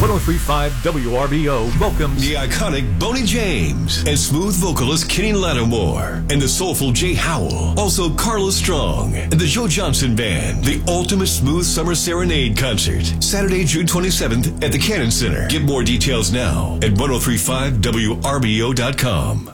103.5 WRBO welcomes the iconic Boney James and smooth vocalist Kenny Lattimore and the soulful Jay Howell. Also Carlos Strong and the Joe Johnson Band. The ultimate smooth summer serenade concert. Saturday, June 27th at the Cannon Center. Get more details now at 1035WRBO.com.